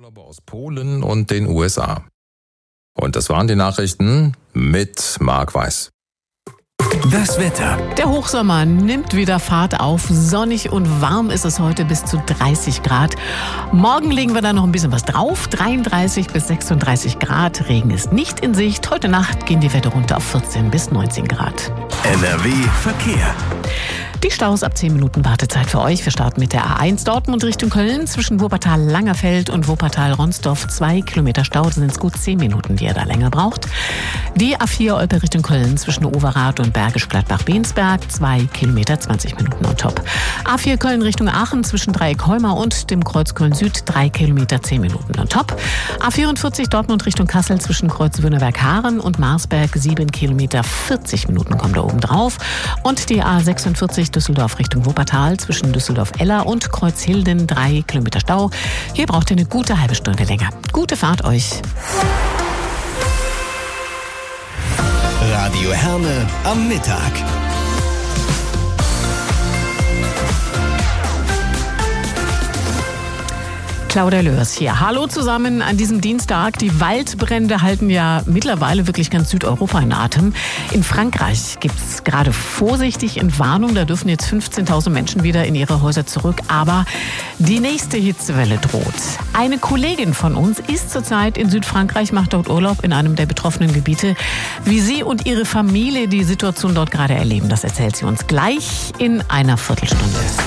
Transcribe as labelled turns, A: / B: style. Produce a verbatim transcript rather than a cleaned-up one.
A: Urlauber aus Polen und den U S A. Und das waren die Nachrichten mit Marc Weiß.
B: Das Wetter.
C: Der Hochsommer nimmt wieder Fahrt auf. Sonnig und warm ist es heute bis zu dreißig Grad. Morgen legen wir da noch ein bisschen was drauf. dreiunddreißig bis sechsunddreißig Grad. Regen ist nicht in Sicht. Heute Nacht gehen die Werte runter auf vierzehn bis neunzehn Grad.
B: N R W Verkehr.
C: Die Staus ab zehn Minuten Wartezeit für euch. Wir starten mit der A eins Dortmund Richtung Köln. Zwischen Wuppertal-Langerfeld und Wuppertal-Ronsdorf zwei Kilometer Stau. Das sind es gut zehn Minuten, die ihr da länger braucht. Die A vier Olpe Richtung Köln. Zwischen Overath und Bergisch Gladbach-Bensberg zwei Kilometer zwanzig Minuten on top. A vier Köln Richtung Aachen. Zwischen Dreieck Heumar und dem Kreuz Köln Süd drei Kilometer zehn Minuten on top. A vierundvierzig Dortmund Richtung Kassel. Zwischen Kreuz Wünnewberg-Haaren und Marsberg sieben Kilometer vierzig Minuten kommt da oben drauf. Und die A sechsundvierzig Düsseldorf Richtung Wuppertal zwischen Düsseldorf-Eller und Kreuzhilden drei Kilometer Stau. Hier braucht ihr eine gute halbe Stunde länger. Gute Fahrt euch.
B: Radio Herne am Mittag.
C: Claudia Löhrs hier. Hallo zusammen an diesem Dienstag. Die Waldbrände halten ja mittlerweile wirklich ganz Südeuropa in Atem. In Frankreich gibt es gerade vorsichtig Entwarnung. Da dürfen jetzt fünfzehntausend Menschen wieder in ihre Häuser zurück. Aber die nächste Hitzewelle droht. Eine Kollegin von uns ist zurzeit in Südfrankreich, macht dort Urlaub in einem der betroffenen Gebiete. Wie sie und ihre Familie die Situation dort gerade erleben, das erzählt sie uns gleich in einer Viertelstunde.